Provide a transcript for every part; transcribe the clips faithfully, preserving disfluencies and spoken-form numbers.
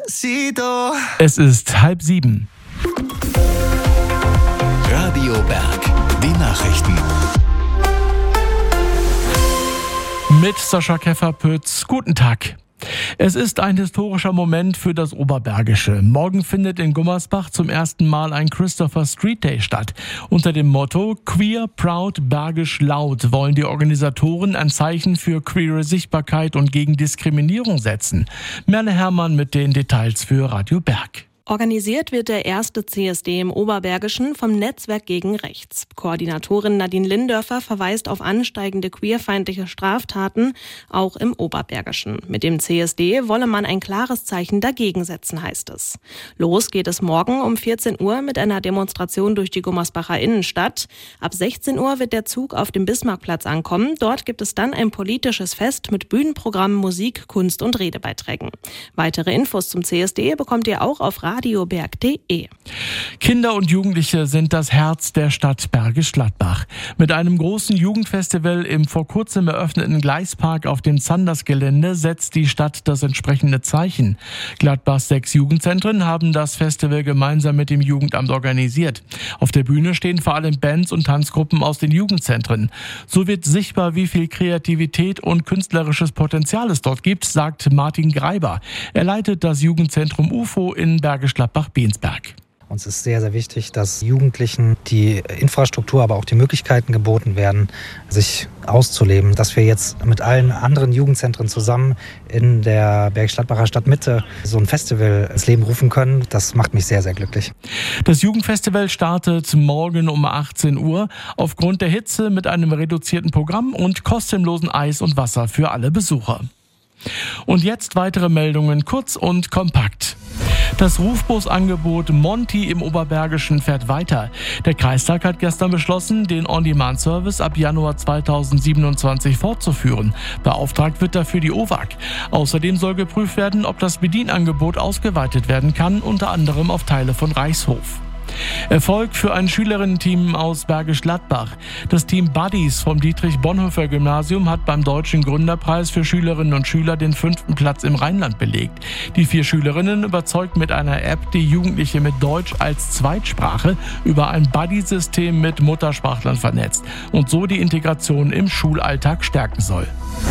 Despacito. Es ist halb sieben. Radio Berg, die Nachrichten. Mit Sascha Käfer-Pütz. Guten Tag. Es ist ein historischer Moment für das Oberbergische. Morgen findet in Gummersbach zum ersten Mal ein Christopher Street Day statt. Unter dem Motto Queer, Proud, Bergisch Laut wollen die Organisatoren ein Zeichen für queere Sichtbarkeit und gegen Diskriminierung setzen. Merle Herrmann mit den Details für Radio Berg. Organisiert wird der erste C S D im Oberbergischen vom Netzwerk gegen Rechts. Koordinatorin Nadine Lindörfer verweist auf ansteigende queerfeindliche Straftaten, auch im Oberbergischen. Mit dem C S D wolle man ein klares Zeichen dagegen setzen, heißt es. Los geht es morgen um vierzehn Uhr mit einer Demonstration durch die Gummersbacher Innenstadt. Ab sechzehn Uhr wird der Zug auf dem Bismarckplatz ankommen. Dort gibt es dann ein politisches Fest mit Bühnenprogramm, Musik, Kunst und Redebeiträgen. Weitere Infos zum C S D bekommt ihr auch auf radioberg punkt de. Kinder und Jugendliche sind das Herz der Stadt Bergisch Gladbach. Mit einem großen Jugendfestival im vor kurzem eröffneten Gleispark auf dem Zanders-Gelände setzt die Stadt das entsprechende Zeichen. Gladbachs sechs Jugendzentren haben das Festival gemeinsam mit dem Jugendamt organisiert. Auf der Bühne stehen vor allem Bands und Tanzgruppen aus den Jugendzentren. So wird sichtbar, wie viel Kreativität und künstlerisches Potenzial es dort gibt, sagt Martin Greiber. Er leitet das Jugendzentrum U F O in Bergisch Gladbach-Bensberg. Uns ist sehr, sehr wichtig, dass Jugendlichen die Infrastruktur, aber auch die Möglichkeiten geboten werden, sich auszuleben. Dass wir jetzt mit allen anderen Jugendzentren zusammen in der Bergisch Gladbacher Stadtmitte so ein Festival ins Leben rufen können, das macht mich sehr, sehr glücklich. Das Jugendfestival startet morgen um achtzehn Uhr aufgrund der Hitze mit einem reduzierten Programm und kostenlosen Eis und Wasser für alle Besucher. Und jetzt weitere Meldungen, kurz und kompakt. Das Rufbusangebot Monty im Oberbergischen fährt weiter. Der Kreistag hat gestern beschlossen, den On-Demand-Service ab Januar zweitausendsiebenundzwanzig fortzuführen. Beauftragt wird dafür die O W A G. Außerdem soll geprüft werden, ob das Bedienangebot ausgeweitet werden kann, unter anderem auf Teile von Reichshof. Erfolg für ein Schülerinnen-Team aus Bergisch Gladbach. Das Team Buddies vom Dietrich-Bonhoeffer-Gymnasium hat beim Deutschen Gründerpreis für Schülerinnen und Schüler den fünften Platz im Rheinland belegt. Die vier Schülerinnen überzeugt mit einer App die Jugendliche mit Deutsch als Zweitsprache über ein Buddy-System mit Muttersprachlern vernetzt und so die Integration im Schulalltag stärken soll.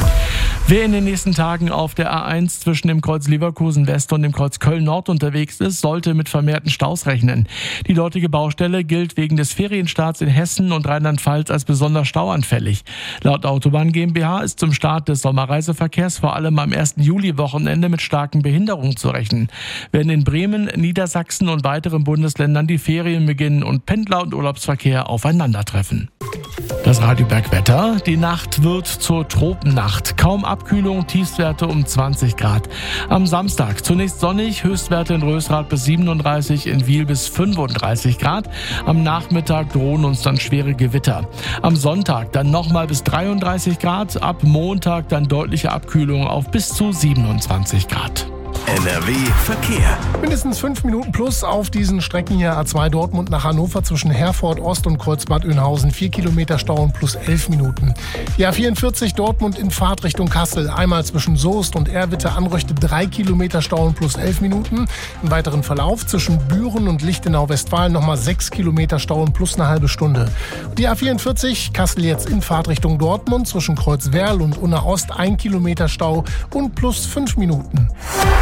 Wer in den nächsten Tagen auf der A eins zwischen dem Kreuz Leverkusen West und dem Kreuz Köln Nord unterwegs ist, sollte mit vermehrten Staus rechnen. Die dortige Baustelle gilt wegen des Ferienstarts in Hessen und Rheinland-Pfalz als besonders stauanfällig. Laut Autobahn GmbH ist zum Start des Sommerreiseverkehrs vor allem am ersten Juli-Wochenende mit starken Behinderungen zu rechnen. Wenn in Bremen, Niedersachsen und weiteren Bundesländern die Ferien beginnen und Pendler- und Urlaubsverkehr aufeinandertreffen. Das Radio Berg Wetter. Die Nacht wird zur Tropennacht. Kaum Abkühlung, Tiefstwerte um zwanzig Grad. Am Samstag zunächst sonnig, Höchstwerte in Rösrath bis siebenunddreißig, in Wiel bis fünfunddreißig Grad. Am Nachmittag drohen uns dann schwere Gewitter. Am Sonntag dann nochmal bis dreiunddreißig Grad. Ab Montag dann deutliche Abkühlung auf bis zu siebenundzwanzig Grad. N R W Verkehr. Mindestens fünf Minuten plus auf diesen Strecken hier. A zwei Dortmund nach Hannover zwischen Herford Ost und Kreuzbad Oeynhausen. Vier Kilometer Stau und plus elf Minuten. Die A vierundvierzig Dortmund in Fahrt Richtung Kassel. Einmal zwischen Soest und Erwitte Anröchte drei Kilometer Stau und plus elf Minuten. Im weiteren Verlauf zwischen Büren und Lichtenau-Westfalen nochmal sechs Kilometer Stau und plus eine halbe Stunde. Die A vierundvierzig Kassel jetzt in Fahrt Richtung Dortmund zwischen Kreuzwerl und Unna Ost ein Kilometer Stau und plus fünf Minuten.